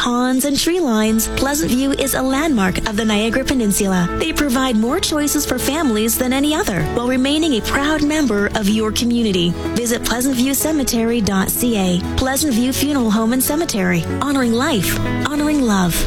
ponds, and tree lines, Pleasant View is a landmark of the Niagara Peninsula. They provide more choices for families than any other, while remaining a proud member of your community. Visit pleasantviewcemetery.ca. Pleasant View Funeral Home and Cemetery. Honoring life. Honoring love.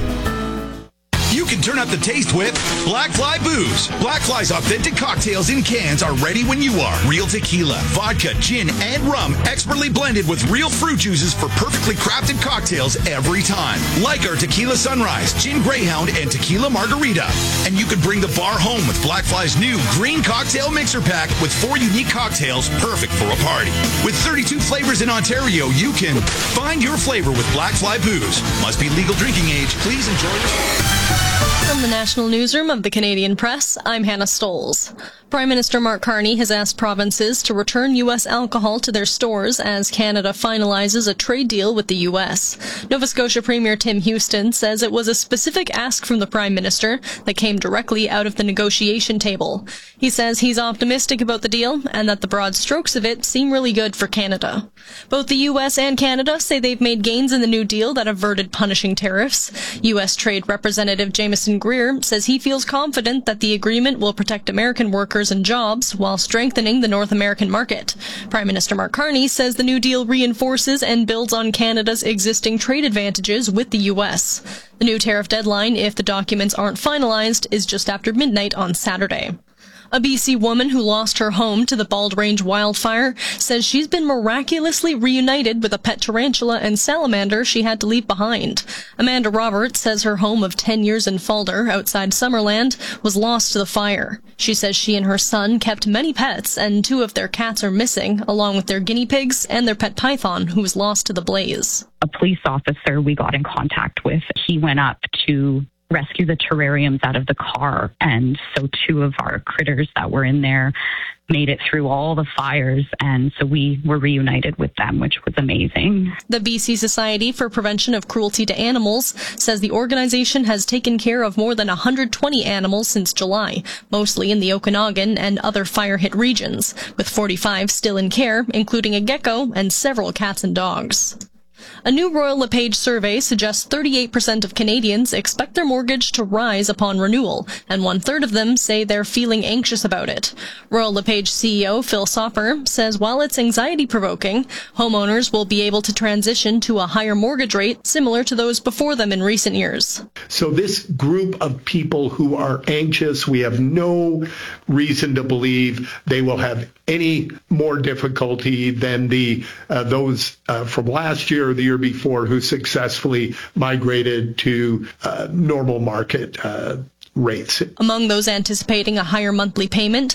You can turn up the taste with Black Fly Booze. Black Fly's authentic cocktails in cans are ready when you are. Real tequila, vodka, gin, and rum, expertly blended with real fruit juices for perfectly crafted cocktails every time. Like our Tequila Sunrise, Gin Greyhound, and Tequila Margarita. And you can bring the bar home with Black Fly's new green cocktail mixer pack with 4 unique cocktails perfect for a party. With 32 flavors in Ontario, you can find your flavor with Black Fly Booze. Must be legal drinking age. Please enjoy your... From the National Newsroom of the Canadian Press, I'm Hannah Stoles. Prime Minister Mark Carney has asked provinces to return U.S. alcohol to their stores as Canada finalizes a trade deal with the U.S. Nova Scotia Premier Tim Houston says it was a specific ask from the Prime Minister that came directly out of the negotiation table. He says he's optimistic about the deal and that the broad strokes of it seem really good for Canada. Both the U.S. and Canada say they've made gains in the new deal that averted punishing tariffs. U.S. Trade Representative Jameson Greer says he feels confident that the agreement will protect American workers and jobs while strengthening the North American market. Prime Minister Mark Carney says the new deal reinforces and builds on Canada's existing trade advantages with the U.S. The new tariff deadline, if the documents aren't finalized, is just after midnight on Saturday. A BC woman who lost her home to the Bald Range wildfire says she's been miraculously reunited with a pet tarantula and salamander she had to leave behind. Amanda Roberts says her home of 10 years in Falder, outside Summerland, was lost to the fire. She says she and her son kept many pets, and 2 of their cats are missing, along with their guinea pigs and their pet python, who was lost to the blaze. A police officer we got in contact with, he went up to rescue the terrariums out of the car, and so 2 of our critters that were in there made it through all the fires, and so we were reunited with them, which was amazing. The BC Society for Prevention of Cruelty to Animals says the organization has taken care of more than 120 animals since July, mostly in the Okanagan and other fire-hit regions, with 45 still in care, including a gecko and several cats and dogs. A new Royal LePage survey suggests 38% of Canadians expect their mortgage to rise upon renewal, and 1/3 of them say they're feeling anxious about it. Royal LePage CEO Phil Soper says while it's anxiety-provoking, homeowners will be able to transition to a higher mortgage rate similar to those before them in recent years. So this group of people who are anxious, we have no reason to believe they will have any more difficulty than those from last year or the year before who successfully migrated to normal market rates. Among those anticipating a higher monthly payment,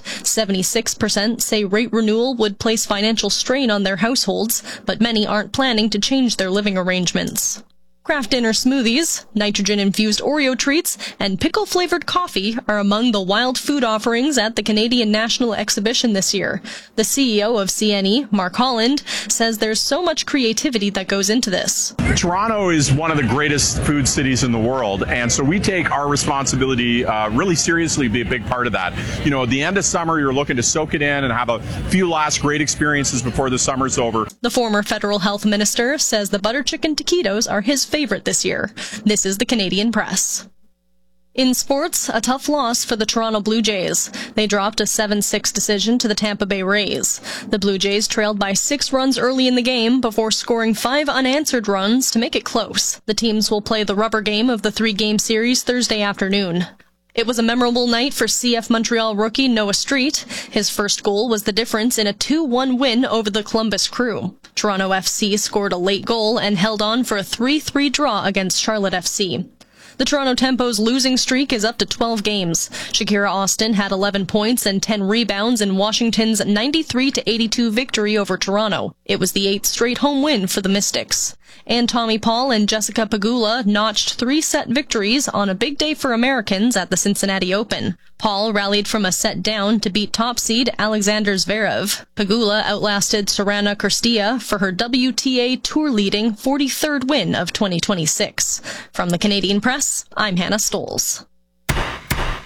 76% say rate renewal would place financial strain on their households, but many aren't planning to change their living arrangements. Kraft Dinner smoothies, nitrogen-infused Oreo treats, and pickle-flavored coffee are among the wild food offerings at the Canadian National Exhibition this year. The CEO of CNE, Mark Holland, says there's so much creativity that goes into this. Toronto is one of the greatest food cities in the world, and so we take our responsibility really seriously, be a big part of that. You know, at the end of summer, you're looking to soak it in and have a few last great experiences before the summer's over. The former federal health minister says the butter chicken taquitos are his favorite this year. This is the Canadian Press. In sports, a tough loss for the Toronto Blue Jays. They dropped a 7-6 decision to the Tampa Bay Rays. The Blue Jays trailed by 6 runs early in the game before scoring 5 unanswered runs to make it close. The teams will play the rubber game of the 3-game series Thursday afternoon. It was a memorable night for CF Montreal rookie Noah Street. His first goal was the difference in a 2-1 win over the Columbus Crew. Toronto FC scored a late goal and held on for a 3-3 draw against Charlotte FC. The Toronto Tempo's losing streak is up to 12 games. Shakira Austin had 11 points and 10 rebounds in Washington's 93-82 victory over Toronto. It was the 8th straight home win for the Mystics. And Tommy Paul and Jessica Pegula notched 3-set victories on a big day for Americans at the Cincinnati Open. Paul rallied from a set down to beat top seed Alexander Zverev. Pegula outlasted Sorana Cirstea for her WTA Tour-leading 43rd win of 2026. From the Canadian Press, I'm Hannah Stoles.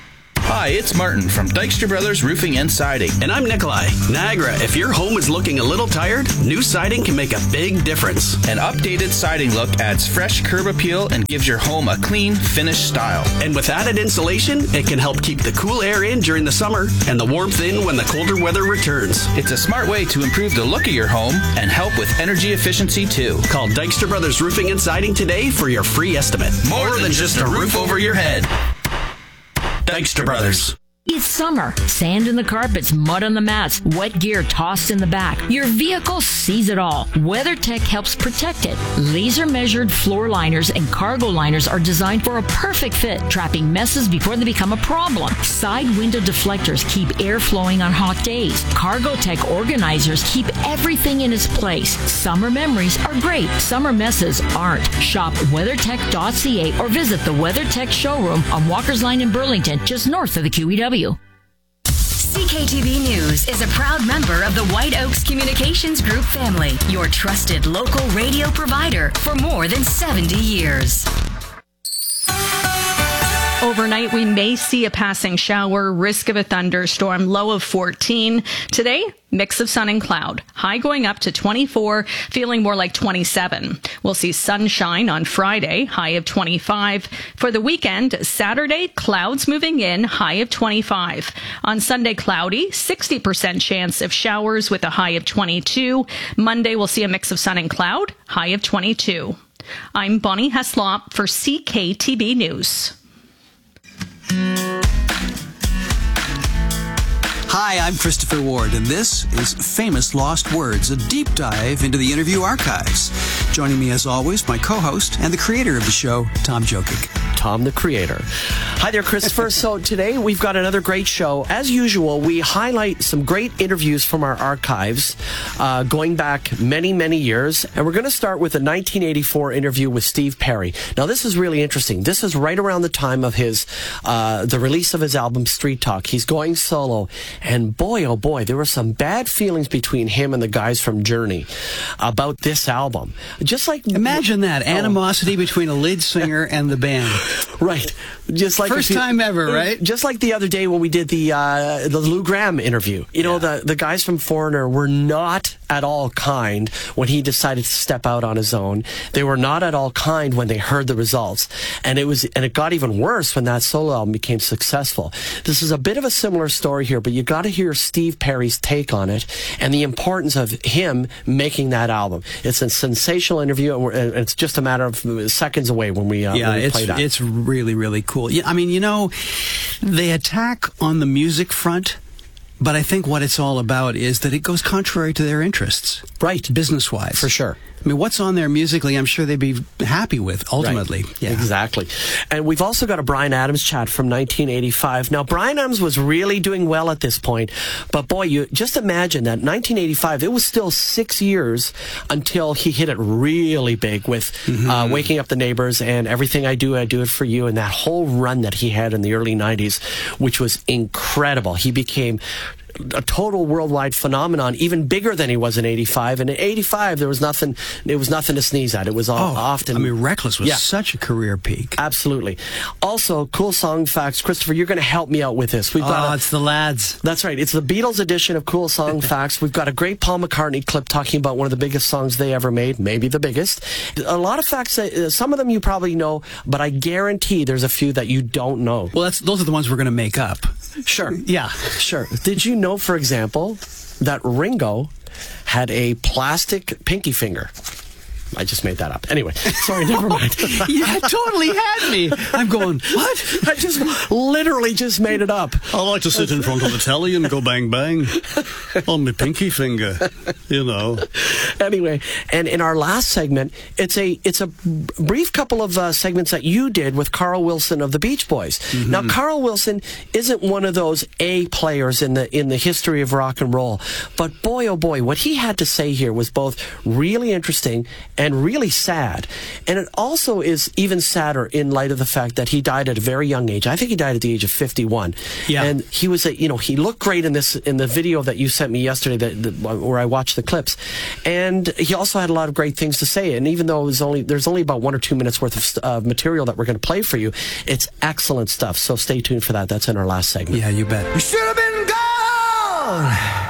Hi, it's Martin from Dykstra Brothers Roofing and Siding. And I'm Nikolai. Niagara, if your home is looking a little tired, new siding can make a big difference. An updated siding look adds fresh curb appeal and gives your home a clean, finished style. And with added insulation, it can help keep the cool air in during the summer and the warmth in when the colder weather returns. It's a smart way to improve the look of your home and help with energy efficiency too. Call Dykstra Brothers Roofing and Siding today for your free estimate. More than just a roof over your head. Dykstra Brothers. It's summer. Sand in the carpets, mud on the mats, wet gear tossed in the back. Your vehicle sees it all. WeatherTech helps protect it. Laser-measured floor liners and cargo liners are designed for a perfect fit, trapping messes before they become a problem. Side window deflectors keep air flowing on hot days. CargoTech organizers keep everything in its place. Summer memories are great. Summer messes aren't. Shop WeatherTech.ca or visit the WeatherTech showroom on Walker's Line in Burlington, just north of the QEW. CKTV News is a proud member of the White Oaks Communications Group family, your trusted local radio provider for more than 70 years. Overnight, we may see a passing shower, risk of a thunderstorm, low of 14. Today, mix of sun and cloud. High going up to 24, feeling more like 27. We'll see sunshine on Friday, high of 25. For the weekend, Saturday, clouds moving in, high of 25. On Sunday, cloudy, 60% chance of showers with a high of 22. Monday, we'll see a mix of sun and cloud, high of 22. I'm Bonnie Heslop for CKTB News. Hi, I'm Christopher Ward, and this is Famous Lost Words, a deep dive into the interview archives. Joining me, as always, my co-host and the creator of the show, Tom Jokic. Tom, the creator. Hi there, Christopher. So today we've got another great show. As usual, we highlight some great interviews from our archives going back many, many years. And we're going to start with a 1984 interview with Steve Perry. Now, this is really interesting. This is right around the time of his the release of his album, Street Talk. He's going solo. And boy, oh boy, there were some bad feelings between him and the guys from Journey about this album. Just like... Imagine that, animosity between a lead singer and the band. Right. Just like first time ever, right? Just like the other day when we did the Lou Gramm interview. You know, the guys from Foreigner were not at all kind when he decided to step out on his own. They were not at all kind when they heard the results. And it got even worse when that solo album became successful. This is a bit of a similar story here, but you got to hear Steve Perry's take on it and the importance of him making that album. It's a sensational interview, and it's just a matter of seconds away when we play that. It's really, really cool. Yeah, I mean, you know, they attack on the music front, but I think what it's all about is that it goes contrary to their interests. Right. Business-wise. For sure. I mean, what's on there musically, I'm sure they'd be happy with, ultimately. Right. Yeah. Exactly. And we've also got a Bryan Adams chat from 1985. Now, Bryan Adams was really doing well at this point, but boy, you just imagine that 1985, it was still 6 years until he hit it really big with Waking Up the Neighbors and Everything I Do It For You, and that whole run that he had in the early 90s, which was incredible. He became a total worldwide phenomenon, even bigger than he was in 85. And in 85, it was nothing to sneeze at. It was often... I mean, Reckless was such a career peak. Absolutely. Also, cool song facts. Christopher, you're going to help me out with this. It's the lads. That's right. It's the Beatles edition of Cool Song Facts. We've got a great Paul McCartney clip talking about one of the biggest songs they ever made, maybe the biggest. A lot of facts, some of them you probably know, but I guarantee there's a few that you don't know. Well, those are the ones we're going to make up. Sure. Yeah. Sure. Did you know, for example, that Ringo had a plastic pinky finger? I just made that up. Anyway, sorry, never mind. You totally had me. I'm going, what? I just literally just made it up. I like to sit in front of the telly and go bang bang on my pinky finger, you know. Anyway, and in our last segment, it's a brief couple of segments that you did with Carl Wilson of the Beach Boys. Mm-hmm. Now, Carl Wilson isn't one of those A players in the history of rock and roll, but boy, oh boy, what he had to say here was both really interesting and really sad. And it also is even sadder in light of the fact that he died at a very young age. I think he died at the age of 51. Yeah. And he was he looked great in the video that you sent me yesterday where I watched the clips. And he also had a lot of great things to say. And even though there's only about 1 or 2 minutes worth of material that we're going to play for you, it's excellent stuff. So stay tuned for that. That's in our last segment. Yeah, you bet. You should have been gone.